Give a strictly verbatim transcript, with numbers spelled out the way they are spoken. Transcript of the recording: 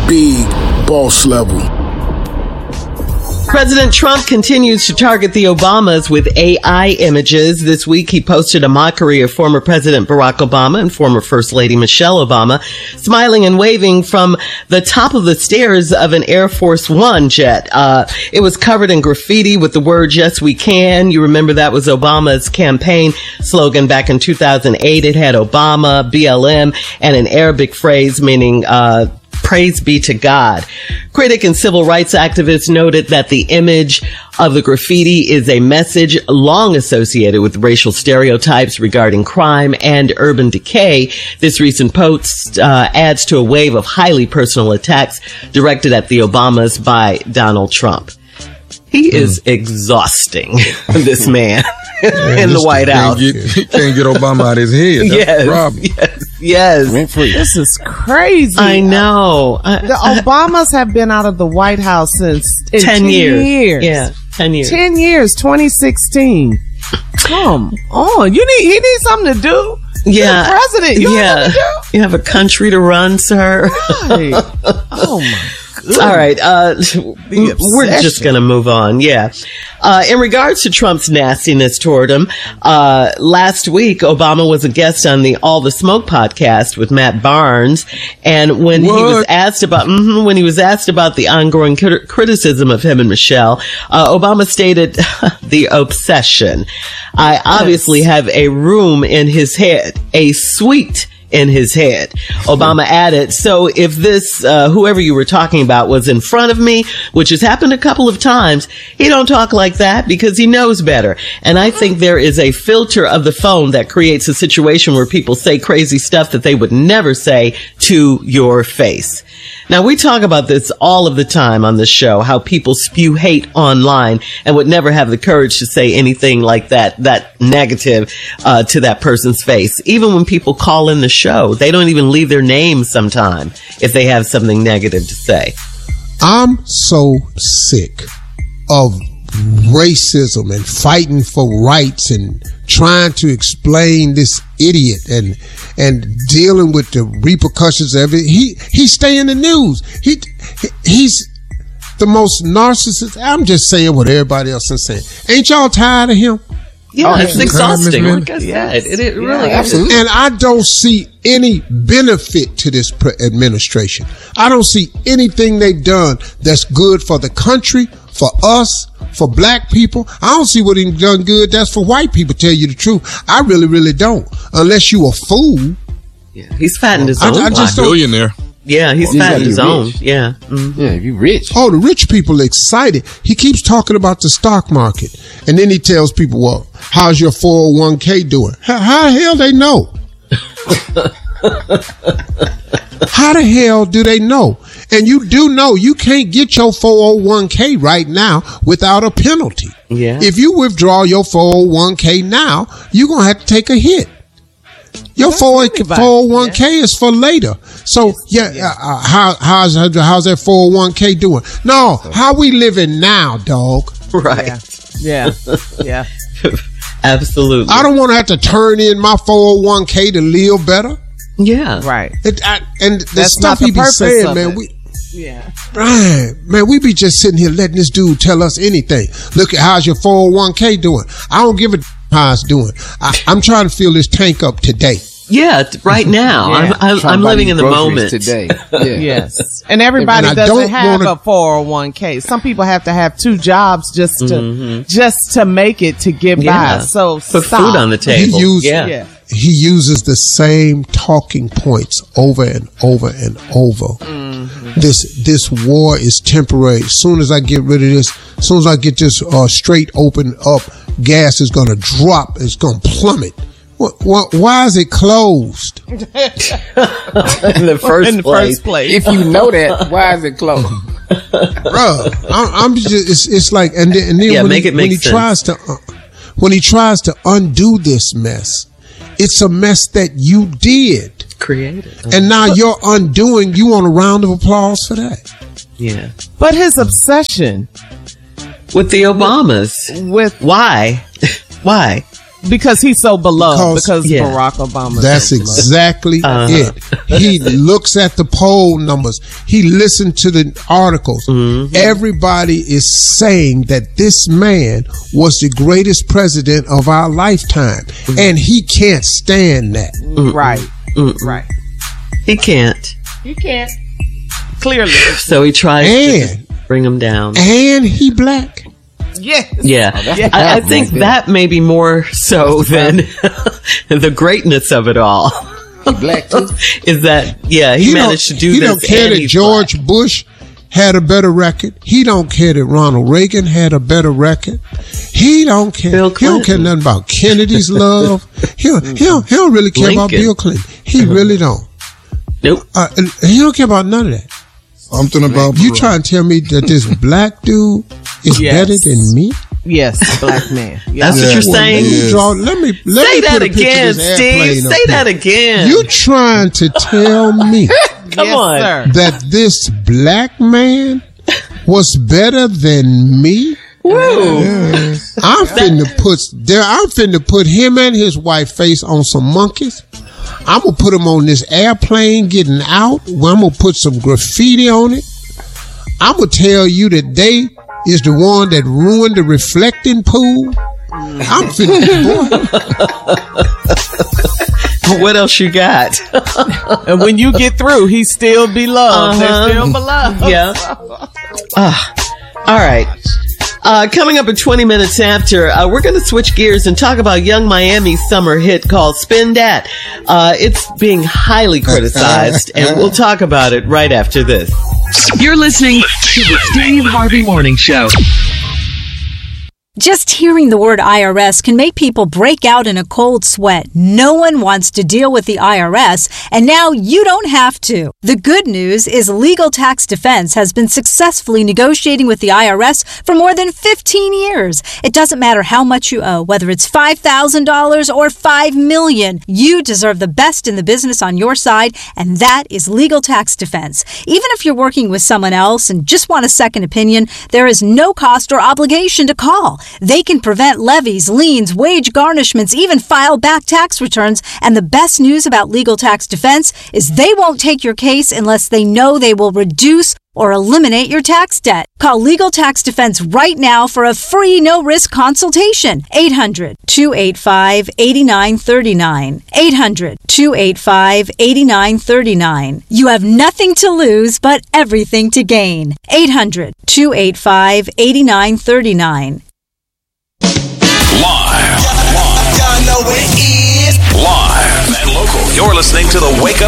big boss level. President Trump continues to target the Obamas with A I images. This week, he posted a mockery of former President Barack Obama and former First Lady Michelle Obama, smiling and waving from the top of the stairs of an Air Force One jet. Uh, it was covered in graffiti with the words, "Yes, we can." You remember that was Obama's campaign slogan back in two thousand eight. It had Obama, B L M, and an Arabic phrase meaning, uh, praise be to God. Critic and civil rights activists noted that the image of the graffiti is a message long associated with racial stereotypes regarding crime and urban decay. This recent post uh, adds to a wave of highly personal attacks directed at the Obamas by Donald Trump. He is mm. exhausting, this man, man in the White House. Get, he can't get Obama out of his head. That's yes, the problem. yes, yes. Rent free. This is crazy. I know. The Obamas have been out of the White House since ten, ten years. years. Yeah, ten years. Ten years, twenty sixteen. Come on. You need, he needs something to do. Yeah. You're the president. You yeah. have something to do. You have a country to run, sir. Right. Oh, my goodness. All right. Uh, we're just going to move on. Yeah. Uh, in regards to Trump's nastiness toward him, uh, last week, Obama was a guest on the All the Smoke podcast with Matt Barnes. And when what? he was asked about, mm-hmm, when he was asked about the ongoing crit- criticism of him and Michelle, uh, Obama stated the obsession. I obviously yes. have a room in his head, a suite in his head. Obama added, so if this, uh, whoever you were talking about was in front of me, which has happened a couple of times, he don't talk like that because he knows better. And I think there is a filter of the phone that creates a situation where people say crazy stuff that they would never say to your face. Now, we talk about this all of the time on this show, how people spew hate online and would never have the courage to say anything like that, that negative, uh, to that person's face. Even when people call in the show, they don't even leave their name sometime if they have something negative to say. I'm so sick of racism and fighting for rights and trying to explain this idiot and and dealing with the repercussions of it. He he stay in the news. He he's the most narcissist. I'm just saying what everybody else is saying. Ain't y'all tired of him? Yeah, oh, it's exhausting. Like I said, it, it really yeah, absolutely. And I don't see any benefit to this pre- administration. I don't see anything they've done that's good for the country, for us, for black people. I don't see what he's done good that's for white people, tell you the truth. I really, really don't. Unless you a fool. Yeah, he's fattened his I, own. I just billionaire. Yeah, he's well, fattened his own. Rich. Yeah. Mm-hmm. Yeah, if you rich. Oh, the rich people are excited. He keeps talking about the stock market. And then he tells people, well, how's your four oh one k doing? How, how the hell they know? How the hell do they know? And you do know you can't get your four oh one k right now without a penalty. Yeah. If you withdraw your four oh one k now, you're going to have to take a hit. Your four oh one k yeah. is for later. So, yeah, yeah. Uh, how, how's, how's that four oh one k doing? No, how we living now, dog? Right. Yeah. Yeah. yeah. Absolutely. I don't want to have to turn in my four oh one k to live better. Yeah. Right. It, I, and the That's stuff not he the be saying, man, it. we, yeah. man, man, we be just sitting here letting this dude tell us anything. Look at how's your four oh one k doing. I don't give a how it's doing. I, I'm trying to fill this tank up today. Yeah, right now. Yeah. I'm, I'm, I'm living in the moment today. Yeah. Yes. And everybody and doesn't have wanna... a four oh one k. Some people have to have two jobs just to mm-hmm. just to make it to get yeah. by. So put stop. food on the table. He uses, yeah. yeah. He uses the same talking points over and over and over. Mm-hmm. This this war is temporary. As soon as I get rid of this, as soon as I get this uh, straight open up, gas is going to drop. It's going to plummet. What, what, why is it closed? in the first in the place. first place. If you know that, why is it closed? Bruh, I'm, I'm just, it's, it's like, and then, and then yeah, when, make he, it make when he sense. tries to, uh, when he tries to undo this mess, it's a mess that you did. Created. And now you're undoing, you want a round of applause for that? Yeah. But his obsession with the Obamas. with Why? Why? Because he's so beloved. Because, because yeah. Barack Obama. That's exactly uh-huh. it. He looks at the poll numbers. He listened to the articles. Mm-hmm. Everybody is saying that this man was the greatest president of our lifetime. Mm-hmm. And he can't stand that. Mm-hmm. Right. Mm-hmm. Right. He can't. He can't. Clearly. So he tries and, to bring him down. And he black. Yes. Yeah. Oh, yeah. I, I think that may be more so than the greatness of it all. He black too. Is that, yeah, he, he managed to do he this. He don't care that George black. Bush had a better record. He don't care that Ronald Reagan had a better record. He don't care. Bill he don't care nothing about Kennedy's love. He don't, he don't, he don't really care Lincoln. About Bill Clinton. He uh-huh. really don't. Nope. Uh, he don't care about none of that. Something about you trying to tell me that this black dude is yes. better than me? Yes, black man. Yes. That's what you're saying. Let me, draw, let me let say me that put a again, Steve. Say that again. You trying to tell me? Come yes, on, sir. That this black man was better than me? Woo! Yeah. I'm finna put there. I'm finna put him and his wife face on some monkeys. I'm going to put them on this airplane getting out. Where I'm going to put some graffiti on it. I'm going to tell you that they is the one that ruined the reflecting pool. I'm finna, boy. What else you got? And when you get through, he still be loved. Uh-huh. They're still beloved. Yeah. Uh, all right. Uh, coming up at twenty minutes after, uh, we're going to switch gears and talk about Young Miami's summer hit called Spin Dat. Uh, it's being highly criticized, and we'll talk about it right after this. You're listening to the Steve Harvey Morning Show. Just hearing the word I R S can make people break out in a cold sweat. No one wants to deal with the I R S, and now you don't have to. The good news is Legal Tax Defense has been successfully negotiating with the I R S for more than fifteen years. It doesn't matter how much you owe, whether it's five thousand dollars or five million dollars. You deserve the best in the business on your side, and that is Legal Tax Defense. Even if you're working with someone else and just want a second opinion, there is no cost or obligation to call. They can prevent levies, liens, wage garnishments, even file back tax returns. And the best news about Legal Tax Defense is they won't take your case unless they know they will reduce or eliminate your tax debt. Call Legal Tax Defense right now for a free no-risk consultation. eight hundred, two eight five, eight nine three nine. eight hundred, two eight five, eight nine three nine. You have nothing to lose but everything to gain. eight hundred, two eight five, eight nine three nine. Live. Y'all know what it is. Live and local. You're listening to the Wake Up